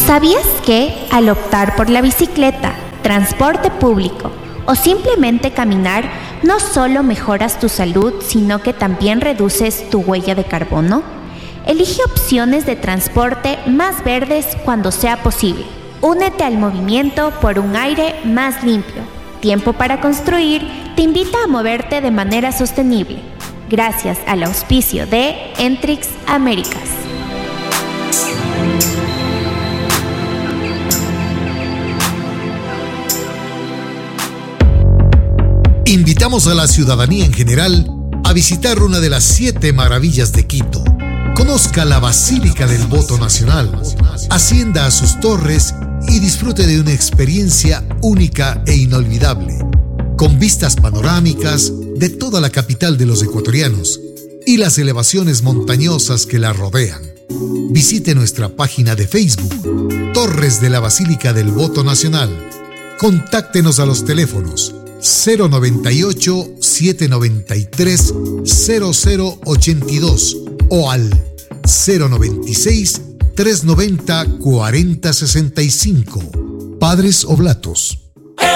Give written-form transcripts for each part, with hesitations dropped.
¿Sabías que al optar por la bicicleta, transporte público o simplemente caminar, no solo mejoras tu salud, sino que también reduces tu huella de carbono? Elige opciones de transporte más verdes cuando sea posible. Únete al movimiento por un aire más limpio. Tiempo para Construir te invita a moverte de manera sostenible, gracias al auspicio de Entrix Américas. Invitamos a la ciudadanía en general a visitar una de las 7 maravillas de Quito. Conozca la Basílica del Voto Nacional, ascienda a sus torres y disfrute de una experiencia única e inolvidable, con vistas panorámicas de toda la capital de los ecuatorianos y las elevaciones montañosas que la rodean. Visite nuestra página de Facebook, Torres de la Basílica del Voto Nacional. Contáctenos a los teléfonos 098-793-0082 o al 096-390-4065. Padres Oblatos.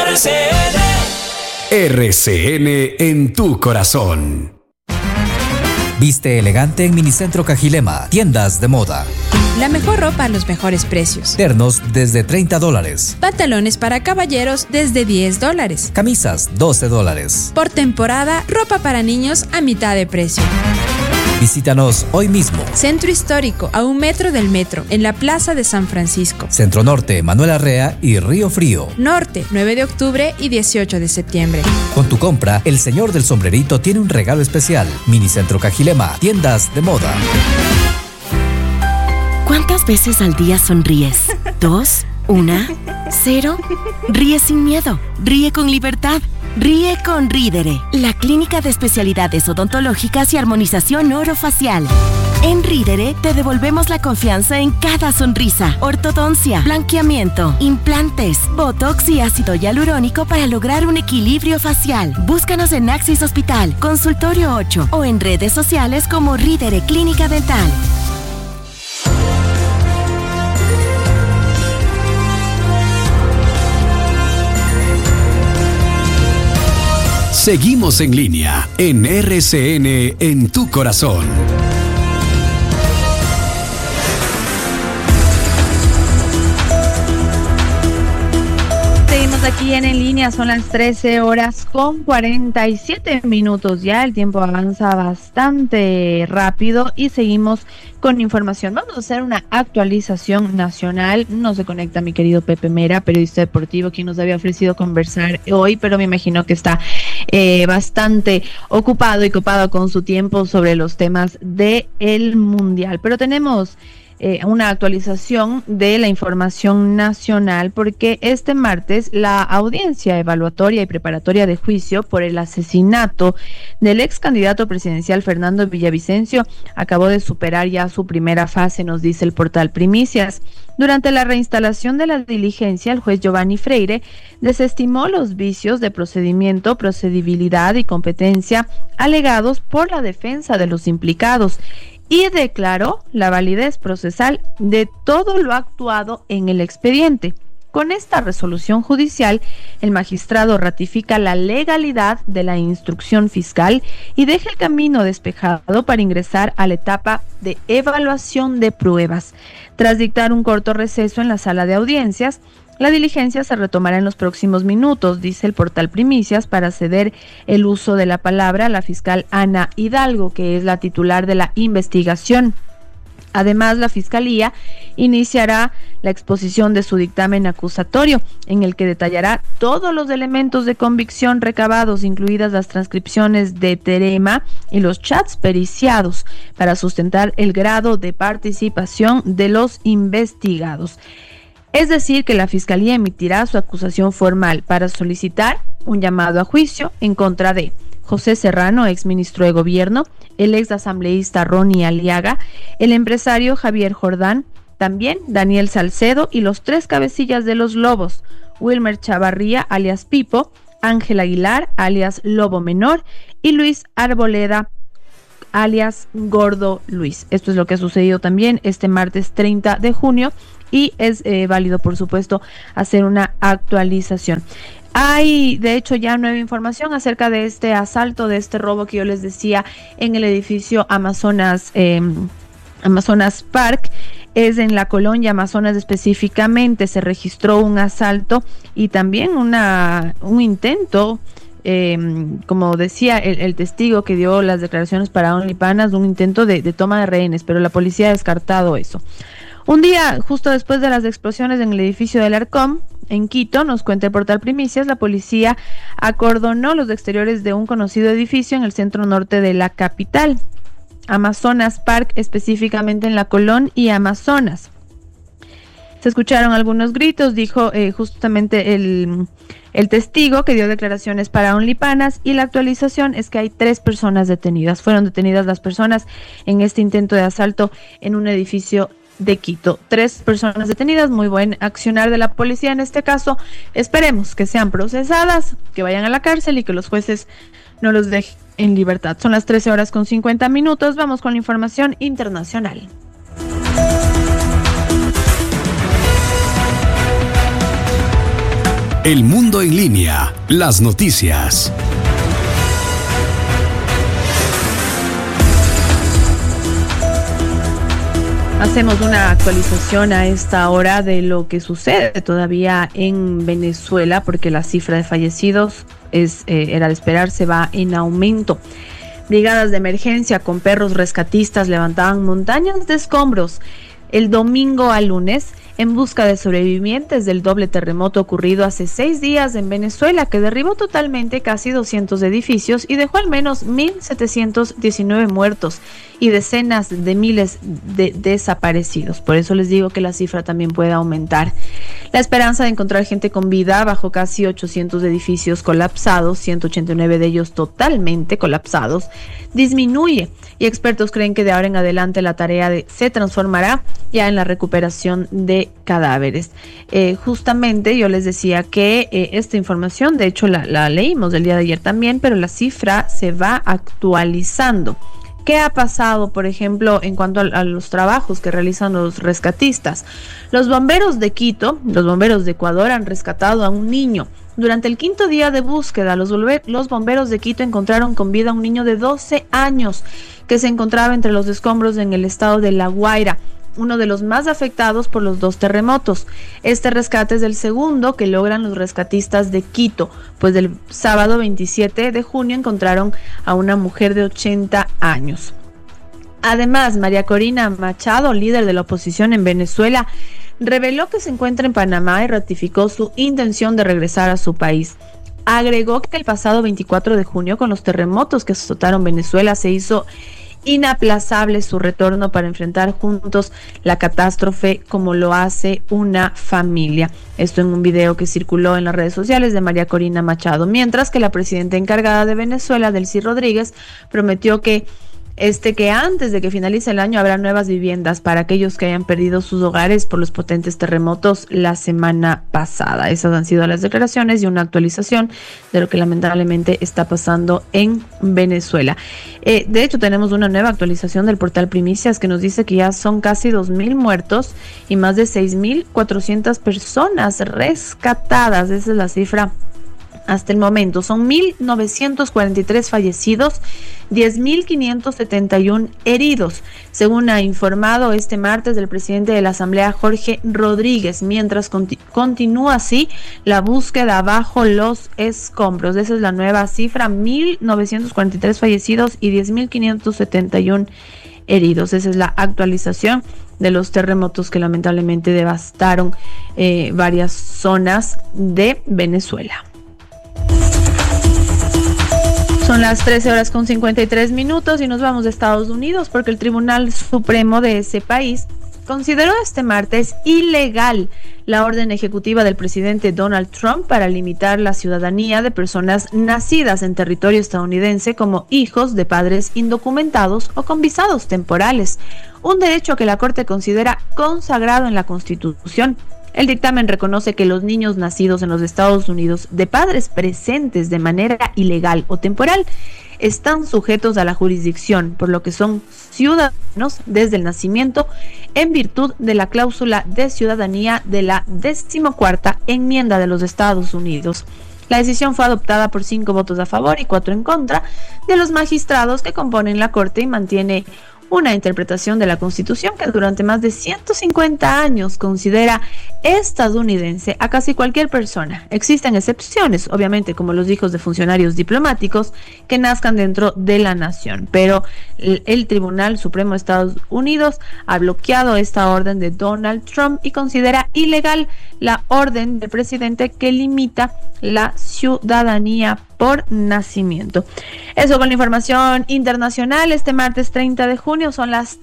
RCN en tu corazón. Viste elegante en Minicentro Cajilema, tiendas de moda. La mejor ropa a los mejores precios. Ternos desde $30. Pantalones para caballeros desde $10. Camisas $12. Por temporada, ropa para niños a mitad de precio. Visítanos hoy mismo. Centro Histórico, a 1 metro del metro, en la Plaza de San Francisco. Centro Norte, Manuel Arrea y Río Frío. Norte, 9 de octubre y 18 de septiembre. Con tu compra, el señor del sombrerito tiene un regalo especial. Minicentro Cajilema, tiendas de moda. ¿Cuántas veces al día sonríes? ¿2? ¿1? ¿0? Ríe sin miedo. Ríe con libertad. Ríe con Ridere, la clínica de especialidades odontológicas y armonización orofacial. En Ridere te devolvemos la confianza en cada sonrisa. Ortodoncia, blanqueamiento, implantes, botox y ácido hialurónico para lograr un equilibrio facial. Búscanos en Axis Hospital, Consultorio 8 o en redes sociales como Ridere Clínica Dental. Seguimos en línea en RCN en tu corazón. Seguimos aquí en línea, son las 13:47 ya, el tiempo avanza bastante rápido y seguimos con información. Vamos a hacer una actualización nacional. No se conecta mi querido Pepe Mera, periodista deportivo, quien nos había ofrecido conversar hoy, pero me imagino que está bastante ocupado y copado con su tiempo sobre los temas del Mundial. Pero tenemos una actualización de la información nacional, porque este martes la audiencia evaluatoria y preparatoria de juicio por el asesinato del ex candidato presidencial Fernando Villavicencio acabó de superar ya su primera fase, nos dice el portal Primicias. Durante la reinstalación de la diligencia, el juez Giovanni Freire desestimó los vicios de procedimiento, procedibilidad y competencia alegados por la defensa de los implicados y declaró la validez procesal de todo lo actuado en el expediente. Con esta resolución judicial, el magistrado ratifica la legalidad de la instrucción fiscal y deja el camino despejado para ingresar a la etapa de evaluación de pruebas. Tras dictar un corto receso en la sala de audiencias, la diligencia se retomará en los próximos minutos, dice el portal Primicias, para ceder el uso de la palabra a la fiscal Ana Hidalgo, que es la titular de la investigación. Además, la Fiscalía iniciará la exposición de su dictamen acusatorio, en el que detallará todos los elementos de convicción recabados, incluidas las transcripciones de Terema y los chats periciados, para sustentar el grado de participación de los investigados. Es decir, que la Fiscalía emitirá su acusación formal para solicitar un llamado a juicio en contra de José Serrano, exministro de Gobierno, el ex asambleísta Ronnie Aliaga, el empresario Javier Jordán, también Daniel Salcedo y los 3 cabecillas de los Lobos, Wilmer Chavarría, alias Pipo, Ángel Aguilar, alias Lobo Menor, y Luis Arboleda, alias Gordo Luis. Esto es lo que ha sucedido también este martes 30 de junio y es válido, por supuesto, hacer una actualización. Hay, de hecho, ya nueva información acerca de este asalto, de este robo que yo les decía en el edificio Amazonas Park. Es en la colonia Amazonas específicamente. Se registró un asalto y también un intento, como decía el testigo que dio las declaraciones para OnlyPanas, un intento de toma de rehenes, pero la policía ha descartado eso. Un día, justo después de las explosiones en el edificio del Arcom, en Quito, nos cuenta el portal Primicias, la policía acordonó los exteriores de un conocido edificio en el centro norte de la capital, Amazonas Park, específicamente en La Colón y Amazonas. Se escucharon algunos gritos, dijo justamente el testigo que dio declaraciones para OnlyPanas, y la actualización es que hay 3 personas detenidas. Fueron detenidas las personas en este intento de asalto en un edificio de Quito. 3 personas detenidas, muy buen accionar de la policía en este caso. Esperemos que sean procesadas, que vayan a la cárcel y que los jueces no los dejen en libertad. Son las 13:50. Vamos con la información internacional. El mundo en línea, las noticias. Hacemos una actualización a esta hora de lo que sucede todavía en Venezuela, porque la cifra de fallecidos era de esperarse, va en aumento. Brigadas de emergencia con perros rescatistas levantaban montañas de escombros el domingo al lunes en busca de sobrevivientes del doble terremoto ocurrido hace 6 días en Venezuela, que derribó totalmente casi 200 edificios y dejó al menos 1.719 muertos y decenas de miles de desaparecidos. Por eso les digo que la cifra también puede aumentar. La esperanza de encontrar gente con vida bajo casi 800 edificios colapsados, 189 de ellos totalmente colapsados, disminuye, y expertos creen que de ahora en adelante la tarea se transformará ya en la recuperación de cadáveres. Justamente yo les decía que esta información, de hecho la leímos el día de ayer también, pero la cifra se va actualizando. ¿Qué ha pasado, por ejemplo, en cuanto a los trabajos que realizan los rescatistas? Los bomberos de Quito, los bomberos de Ecuador han rescatado a un niño. Durante el 5.º día de búsqueda, los bomberos de Quito encontraron con vida a un niño de 12 años que se encontraba entre los escombros en el estado de La Guaira, uno de los más afectados por los 2 terremotos. Este rescate es el segundo que logran los rescatistas de Quito, pues el sábado 27 de junio encontraron a una mujer de 80 años. Además, María Corina Machado, líder de la oposición en Venezuela, reveló que se encuentra en Panamá y ratificó su intención de regresar a su país. Agregó que el pasado 24 de junio, con los terremotos que azotaron Venezuela, se hizo inaplazable su retorno para enfrentar juntos la catástrofe como lo hace una familia. Esto en un video que circuló en las redes sociales de María Corina Machado, mientras que la presidenta encargada de Venezuela, Delcy Rodríguez, prometió que antes de que finalice el año habrá nuevas viviendas para aquellos que hayan perdido sus hogares por los potentes terremotos la semana pasada. Esas han sido las declaraciones y una actualización de lo que lamentablemente está pasando en Venezuela. De hecho, tenemos una nueva actualización del portal Primicias que nos dice que ya son casi 2.000 muertos y más de 6.400 personas rescatadas. Esa es la cifra hasta el momento. Son 1.943 fallecidos, 10.571 heridos, según ha informado este martes el presidente de la Asamblea, Jorge Rodríguez, mientras continúa así la búsqueda bajo los escombros. Esa es la nueva cifra, 1.943 fallecidos y 10.571 heridos. Esa es la actualización de los terremotos que lamentablemente devastaron varias zonas de Venezuela. Son las 13:53 y nos vamos a Estados Unidos porque el Tribunal Supremo de ese país consideró este martes ilegal la orden ejecutiva del presidente Donald Trump para limitar la ciudadanía de personas nacidas en territorio estadounidense como hijos de padres indocumentados o con visados temporales, un derecho que la Corte considera consagrado en la Constitución. El dictamen reconoce que los niños nacidos en los Estados Unidos de padres presentes de manera ilegal o temporal están sujetos a la jurisdicción, por lo que son ciudadanos desde el nacimiento en virtud de la cláusula de ciudadanía de la 14ª enmienda de los Estados Unidos. La decisión fue adoptada por 5 votos a favor y 4 en contra de los magistrados que componen la Corte y mantiene una interpretación de la Constitución que durante más de 150 años considera estadounidense a casi cualquier persona. Existen excepciones, obviamente, como los hijos de funcionarios diplomáticos que nazcan dentro de la nación, pero el Tribunal Supremo de Estados Unidos ha bloqueado esta orden de Donald Trump y considera ilegal la orden del presidente que limita la ciudadanía por nacimiento. Eso con la información internacional. Este martes 30 de junio son las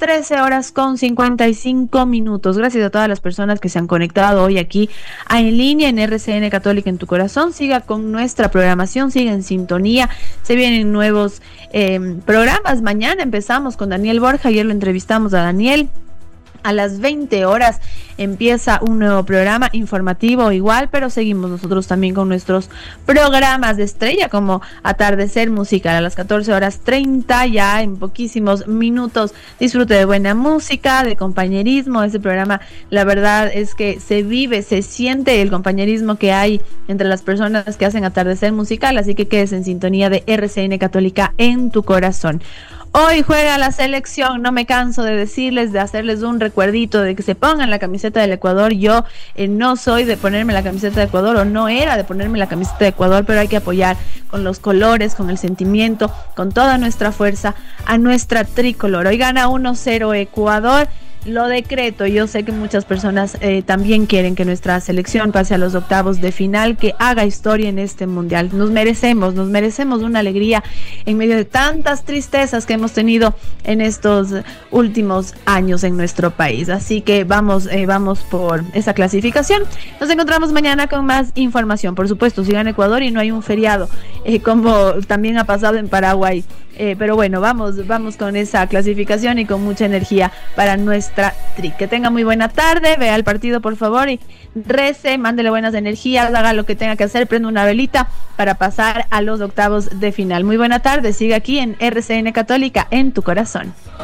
13:55. Gracias a todas las personas que se han conectado hoy aquí en línea en RCN Católica en tu corazón. Siga con nuestra programación, siga en sintonía. Se vienen nuevos programas. Mañana empezamos con Daniel Borja. Ayer lo entrevistamos a Daniel. A las 20 horas empieza un nuevo programa informativo igual, pero seguimos nosotros también con nuestros programas de estrella como Atardecer Musical. A las 14:30, ya en poquísimos minutos, disfrute de buena música, de compañerismo. Ese programa, la verdad es que se vive, se siente el compañerismo que hay entre las personas que hacen Atardecer Musical, así que quedes en sintonía de RCN Católica en tu corazón. Hoy juega la selección, no me canso de decirles, de hacerles un recuerdito de que se pongan la camiseta del Ecuador. Yo no soy de ponerme la camiseta de Ecuador, o no era de ponerme la camiseta de Ecuador, pero hay que apoyar con los colores, con el sentimiento, con toda nuestra fuerza a nuestra tricolor. Hoy gana 1-0 Ecuador. Lo decreto. Yo sé que muchas personas también quieren que nuestra selección pase a los octavos de final, que haga historia en este mundial. Nos merecemos una alegría en medio de tantas tristezas que hemos tenido en estos últimos años en nuestro país. Así que vamos por esa clasificación. Nos encontramos mañana con más información. Por supuesto, si gana Ecuador y no hay un feriado, como también ha pasado en Paraguay. Pero bueno, vamos con esa clasificación y con mucha energía para nuestra tri. Que tenga muy buena tarde, vea el partido por favor y rece, mándele buenas energías, haga lo que tenga que hacer, prenda una velita para pasar a los octavos de final. Muy buena tarde, sigue aquí en RCN Católica en tu corazón.